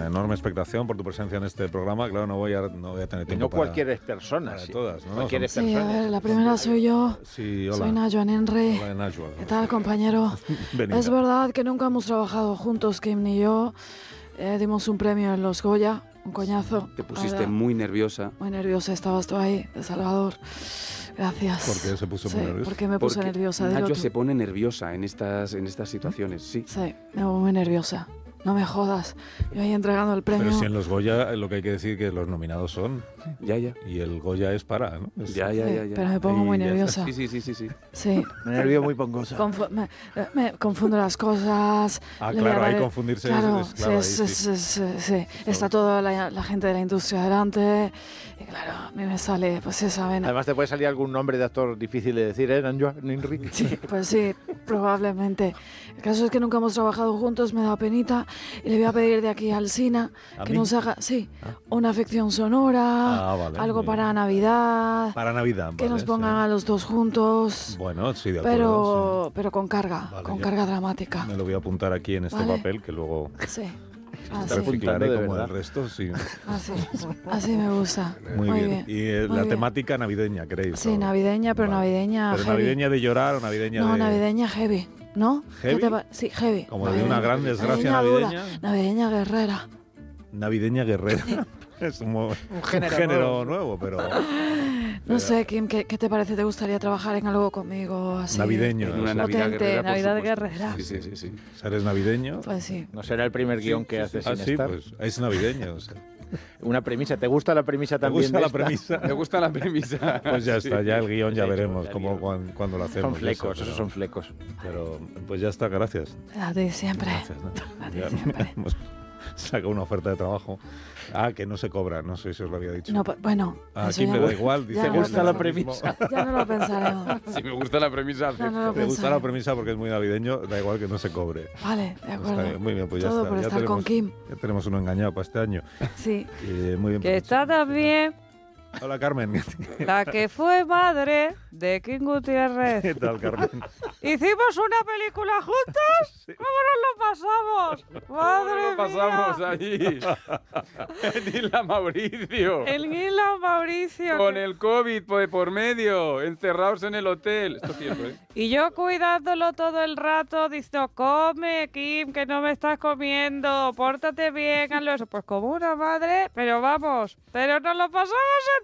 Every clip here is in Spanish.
una enorme expectación por tu presencia en este programa. Claro, no voy a tener tiempo no cualquier persona, para sí. todas, ¿no? Cualquier Sí, persona. a ver, la primera soy yo. Sí, hola. Soy Najwa Henry. Hola, Najwa. ¿Qué tal, compañero? Venida. Es verdad que nunca hemos trabajado juntos, Kim ni yo. Dimos un premio en los Goya, un coñazo. Te pusiste Ahora, muy nerviosa. muy nerviosa, estabas tú ahí, de Salvador. Gracias. ¿Por qué se puso muy nerviosa? Porque me puse Porque nerviosa. Dilo Nacho tú. se pone nerviosa en estas situaciones, sí. Sí, me pongo muy nerviosa. No me jodas. Yo ahí entregando el premio. Pero si en los Goya lo que hay que decir es que los nominados son, Ya. y el Goya es para, ¿no? Ya. Pero me pongo muy Y ya nerviosa. Sí. Sí. Un nervio muy pongoso. Me confundo las cosas. Ah, le voy a claro, ahí dar- confundirse claro, es claro, ahí sí. Está toda la gente de la industria delante. Y claro, a mí me sale, pues esa vena. Además te puede salir algún nombre de actor difícil de decir, ¿eh? Najwa Henry. Sí, pues sí, probablemente. El caso es que nunca hemos trabajado juntos, me da penita. Y le voy a pedir de aquí al Sina ¿A que mí? nos haga, una ficción sonora, Ah, vale, algo muy bien. para Navidad, Para Navidad, que vale, nos sí. pongan a los dos juntos. Bueno, sí, de acuerdo. Pero con carga, Vale, con ya. carga dramática. Me lo voy a apuntar aquí en este Vale. papel que luego Sí, reciclaré de como verdad. el resto, sí. así me gusta. Muy bien. Y muy la bien. temática navideña, ¿queréis? Sí, ¿O? navideña, pero Vale. navideña ¿Pero heavy. navideña de llorar o navideña No, de...? navideña heavy, ¿no? ¿Heavy? Sí, heavy. Como de una gran desgracia dura, navideña. navideña guerrera. Navideña guerrera. Es un género nuevo, pero... No sé, Kim, ¿qué te parece? ¿Te gustaría trabajar en algo conmigo así? Navideño. En una Sí. Navidad Potente, guerrera, por Navidad supuesto. guerrera. Sí. ¿Eres navideño? Pues sí. No será el primer guión que haces Ah, sin sí, estar. pues es navideño. O sea. Una premisa. ¿Te gusta la premisa ¿Te también? gusta de la esta? premisa? Me gusta la premisa. Pues ya está, ya el guión ya Sí, veremos ya cómo, guión. cuándo lo hacemos. Son flecos, eso, esos son flecos. Pero pues ya está, gracias. A ti siempre. Gracias, ¿no? A ti Ya siempre. hemos sacado una oferta de trabajo. Ah, que no se cobra, no sé si os lo había dicho. No, bueno. A eso Kim ya le no- da igual, dice ya que no es lo lo la mismo. premisa. Ya no lo pensaremos. Si me gusta la premisa. Ya no lo Me gusta la pensaremos. premisa porque es muy navideño, da igual que no se cobre. Vale, de Está acuerdo. bien, muy bien, pues ya Todo está. por Ya estar con Kim. Ya tenemos uno engañado para este año. Sí. Muy bien. Que pues, está también Hola, Carmen. la que fue madre de King Gutiérrez. ¿Qué tal, Carmen? ¿Hicimos una película juntos? ¿Cómo nos lo pasamos? ¡Madre lo pasamos mía! allí. En Isla Mauricio. El Isla Mauricio. Con el COVID por medio, encerrados en el hotel. Esto es cierto, ¿eh? Y yo cuidándolo todo el rato, diciendo, come, Kim, que no me estás comiendo, pórtate bien, hazlo eso. Pues como una madre, pero vamos, pero nos lo pasamos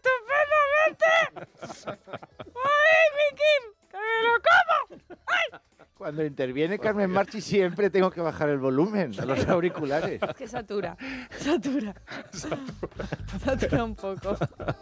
estupendamente. ¡Ay, mi Kim, que me lo como! ¡Ay! Cuando interviene Carmen Marchi siempre tengo que bajar el volumen a los auriculares. Es que satura un poco.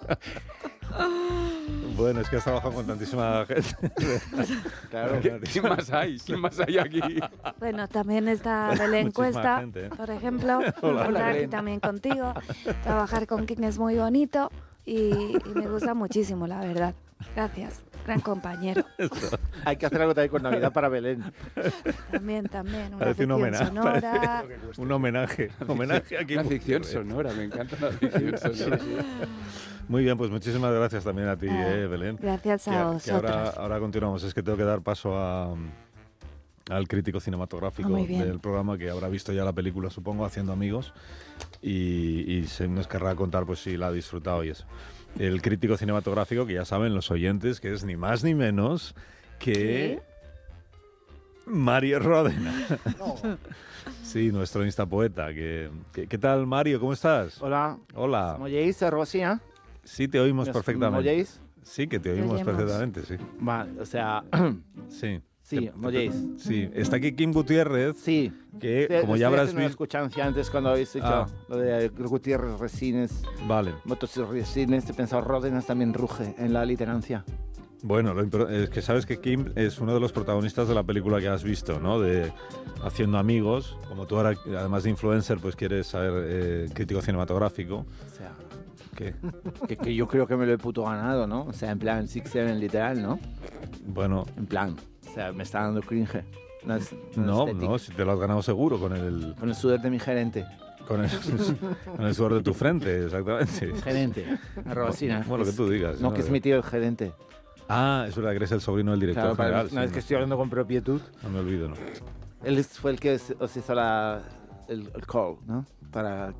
Bueno, es que has trabajado con tantísima gente. Claro. ¿Quién más hay? ¿Quién más hay aquí? Bueno, también está Belén Muchísima Cuesta, gente, ¿eh? por ejemplo. Hola, Estar aquí Belén. también contigo. Trabajar con Kim es muy bonito y me gusta muchísimo, la verdad. Gracias, gran compañero. Hay que hacer algo también con Navidad para Belén. También, una Parece un ficción homenaje. sonora. Un homenaje. Homenaje aquí. La ficción sonora, me encanta la ficción sonora. Muy bien, pues muchísimas gracias también a ti, Belén. Gracias Que a que vosotros. ahora continuamos. Es que tengo que dar paso al crítico cinematográfico Muy bien. del programa, que habrá visto ya la película, supongo, Haciendo Amigos, y se nos querrá contar pues si la ha disfrutado y eso. El crítico cinematográfico, que ya saben los oyentes, que es ni más ni menos que Mario Ródena. Sí, nuestro instapoeta. ¿Qué tal, Mario? ¿Cómo estás? Hola. Hola. ¿M'oyéis, Rosina? Sí, te oímos perfectamente. ¿M'oyéis? Sí, que te oímos oyemos. perfectamente, sí. Vale, o sea, Sí. sí, ¿m'oyéis? Sí, está aquí Kim Gutiérrez, Sí. que Estoy- como ya estoy habrás haciendo una visto... escuchancia antes cuando habéis dicho Ah. lo de Gutiérrez Resines, Vale, Motos y Resines, he pensado Ródenas también ruge en la literancia. bueno, es que sabes que Kim es uno de los protagonistas de la película que has visto, ¿no? De Haciendo Amigos, como tú ahora, además de influencer, pues quieres saber crítico cinematográfico. O sea, ¿Qué? que yo creo que me lo he puto ganado, ¿no? O sea, en plan Six Seven literal, ¿no? Bueno, En plan, o sea, me está dando cringe. no, si te lo has ganado seguro con el sudor de mi gerente. con el sudor de tu frente, exactamente. Gerente, Rosina. Bueno, lo que tú digas. No, que es mi tío el gerente. Ah, es verdad que eres el sobrino del director Claro, general. una vez sí, que estoy hablando con propiedad, no me olvido, ¿no? él fue el que os hizo el call, ¿no? Para